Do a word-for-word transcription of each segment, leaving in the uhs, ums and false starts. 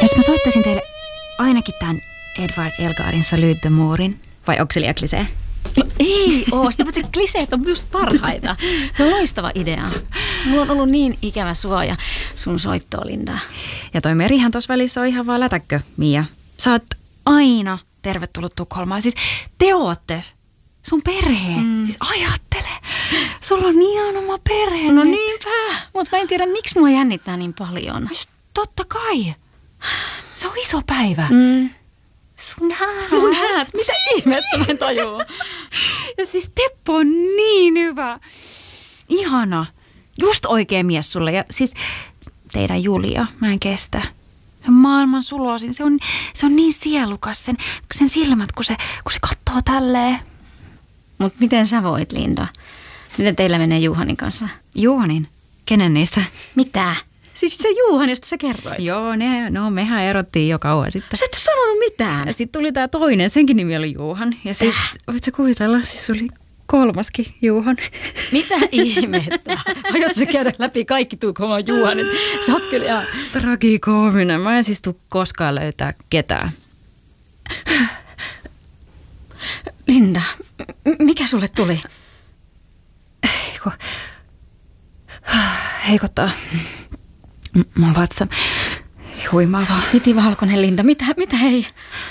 Jos mä soittaisin teille ainakin tämän Edward Elgarin Salute the Moorin, vai onko se liian klisee? No ei oo, sitä se kliseet on just parhaita. Tuo on loistava idea. Mulla on ollut niin ikävä sua ja sun soittoa, Linda. Ja toi Merihän tuossa välissä on ihan vaan lätäkkö, Mia. Sä oot aina tervetullut Tukholmaan. Siis te ootte sun perhe. Mm. Siis ajattele. Sulla on ihan oma perhe. No nyt. niinpä. Mutta mä en tiedä, miksi mua jännittää niin paljon. Just totta kai. Se on iso päivä. Mm. Sun häät. Mun häät. Mitä ihmettä mä en tajua. Ja siis Teppo on niin hyvä. Ihana. Just oikea mies sulle. Ja siis teidän Julia, mä en kestä. Se on maailman sulosin. Se on, se on niin sielukas. Sen, sen silmät, kun se, kun se katsoo tälleen. Mut miten sä voit, Linda? Miten teillä menee Juhanin kanssa? Juhanin? Kenen niistä? Mitä? Siis se Juhan, josta sä kerroit. Joo, ne, no mehän erottiin jo kauan sitten. Sä et ole sanonut mitään. Ja sitten tuli tää toinen, senkin nimi oli Juhan. Ja siis, voit sä kuvitella, siis oli kolmaskin Juhan. Mitä ihmettä? Aiot sä käydä läpi kaikki Tukholman Juhanit? Sä oot kyllä ihan tragikoominen. Mä en siis tuu koskaan löytää ketään. Linda, mikä sulle tuli? Eiku, heikottaa. Mun vatsa. Huimaa. Se on pitivalkoinen, Linda. Mitä, mitä hei?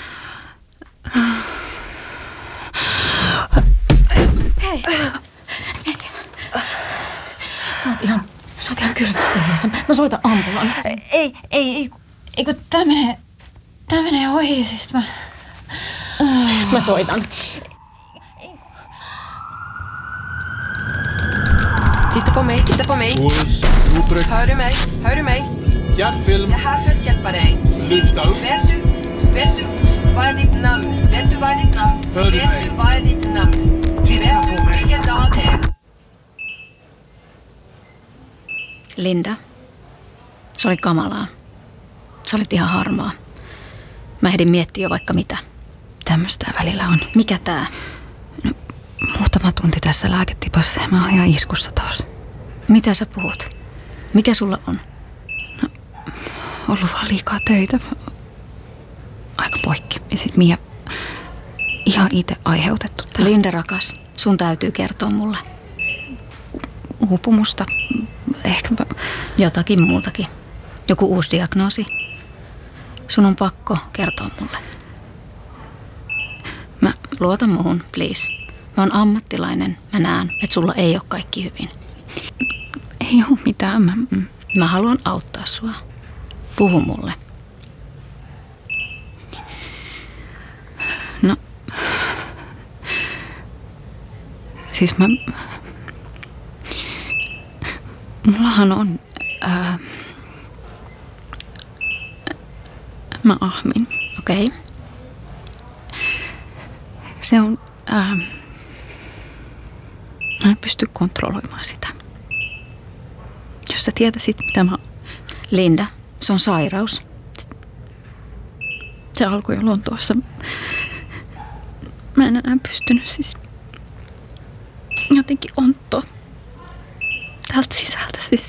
Hei. Hei. Sä oot ihan, sä oot ihan kylmässä. Mä soitan ambulanssin. Ei, ei, ei, ei kun tää menee, tää menee ohi, siis mä... Mä soitan. Titta på mig, titta på mig. Puls, blodtryck. Hör du mig? Hör du mig? Hjärtfilm. Jag är här för att hjälpa dig. Lyfta upp. Vet du, vet du vad är ditt namn? Vet du vad är ditt namn? Hör du vet mig? du vad är ditt namn? Titta vet på du mig. vilken dag det är? Linda, se oli kamalaa. Sä olit ihan harmaa. Mä ehdin miettiä jo vaikka mitä. Tämmöistä välillä on. Mikä tää? No, muutama tunti tässä lääketipassa ja mä oon ihan iskussa taas. Mitä sä puhut? Mikä sulla on? No, ollut vaan liikaa töitä. Aika poikki. Ja sit Mia ihan itse aiheutettu tää. Linda rakas, sun täytyy kertoa mulle. Uupumusta. Ehkäpä. Jotakin muutakin. Joku uusi diagnoosi. Sun on pakko kertoa mulle. Mä luota muuhun, please. Mä oon ammattilainen. Mä näen, että sulla ei ole kaikki hyvin. Ei oo mitään. Mä, mä haluan auttaa sua. Puhu mulle. No. Siis mä... Mullahan on... Ää, mä ahmin. Okei. Okay. Se on... Ää, mä en pysty kontrolloimaan sitä. Jos sä tietäisit, mitä mä... Linda, se on sairaus. Se alkoi jo Lontoossa. Mä en enää pystynyt siis... Jotenkin ontto. Täältä sisältä siis.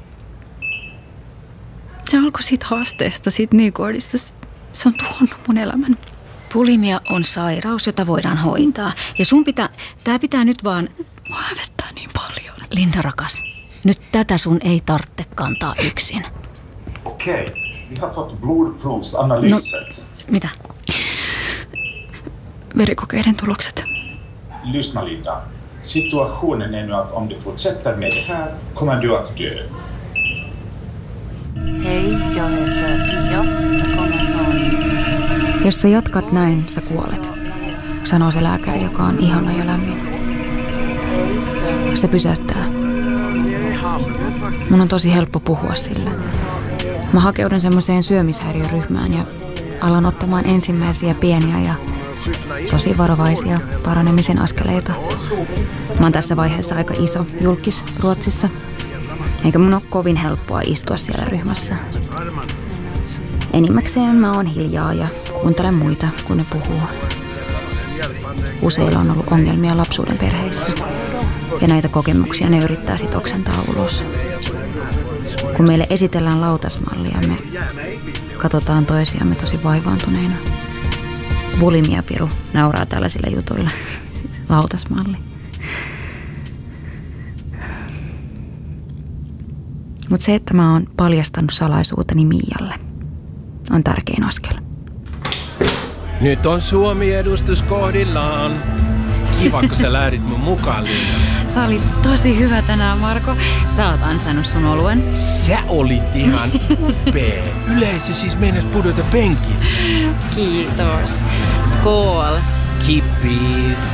Se alkoi siitä haasteesta, siitä Nygårdista. Se on tuhonnut mun elämän. Bulimia on sairaus, jota voidaan hoitaa. Ja sun pitää, tää pitää nyt vaan... Mua hävettää niin paljon. Linda rakas, nyt tätä sun ei tarvitse kantaa yksin. Okej, okay. Vi har fått blodprovsanalyset. No, mitä? Verikokeiden tulokset. Lyssna Linda. Situationen är nu att om du fortsätter med det här kommer du att dö. Hej, jag heter Pia. Jag kommer från... Jos sä jatkat näin, sä kuolet, sanoo se lääkäri, joka on ihana ja lämmin. Se pysäyttää. Mun on tosi helppo puhua sille. Mä hakeudun semmoiseen syömishäiriöryhmään ja alan ottamaan ensimmäisiä pieniä ja tosi varovaisia paranemisen askeleita. Mä oon tässä vaiheessa aika iso julkis Ruotsissa, eikä mun ole kovin helppoa istua siellä ryhmässä. Enimmäkseen mä oon hiljaa ja kuuntelen muita, kun ne puhuu. Useilla on ollut ongelmia lapsuuden perheissä, ja näitä kokemuksia ne yrittää sit oksentaa ulos. Kun meille esitellään lautasmallia, me katsotaan toisiamme tosi vaivaantuneina. Bulimia-piru nauraa tällaisille jutuille. Lautasmalli. Mutta se, että mä oon paljastanut salaisuuteni Mialle, on tärkein askel. Nyt on Suomi-edustus kohdillaan. Kiva, kun sä lähdit mun mukaan, Linda. Sä olit tosi hyvä tänään, Marko. Sä oot ansainnut sun oluen. Sä olit ihan upea. Yleisö siis meinas pudota penkin. Kiitos. Skål. Kippis.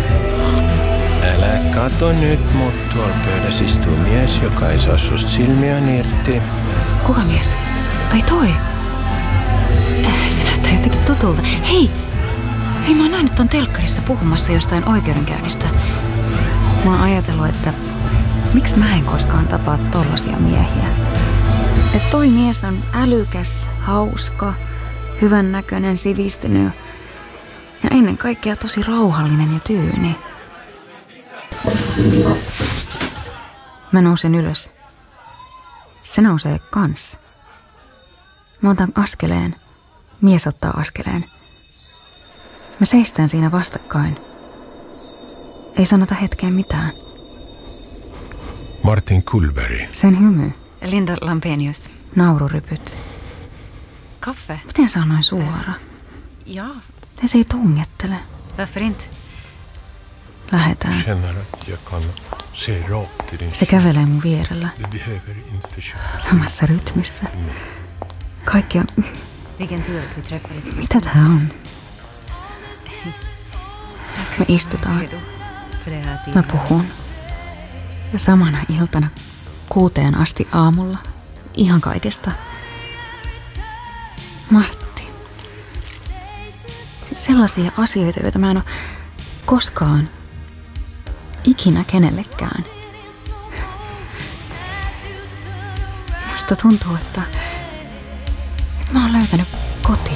Älä kato nyt, mut tuolla pöydässä istuu mies, joka ei saa susta silmiään irti. Kuka mies? Ai toi. Äh, se näyttää jotenkin tutulta. Hei! Hei, mä oon nähnyt ton telkkarissa puhumassa jostain oikeudenkäynnistä. Mä oon ajatellut, että miksi mä en koskaan tapaa tollasia miehiä. Että toi mies on älykäs, hauska, hyvännäköinen, sivistynyt ja ennen kaikkea tosi rauhallinen ja tyyni. Mä nousen ylös. Se nousee kans. Mä otan askeleen. Mies ottaa askeleen. Me seistään siinä vastakkain. Ei sanota hetkeen mitään. Martin Kullberg. Sen hymy. Linda Lampenius. Naururypyt. Kaffe? Miten sä on noin suora? Ja. Miten se ei tungettele? Varför inte? Lähetään. Känner att jag kan se rakt i din Se kävelee mun vierellä. Du behöver inte försöka. Samassa rytmissä. Kaikki on... Vilken tur att vi träffades. Mitä tää on? Me istutaan. Mä puhun. Ja samana iltana kuuteen asti aamulla. Ihan kaikesta. Martti. Sellaisia asioita, joita mä en ole koskaan ikinä kenellekään. Musta tuntuu, että, että mä oon löytänyt kotiin.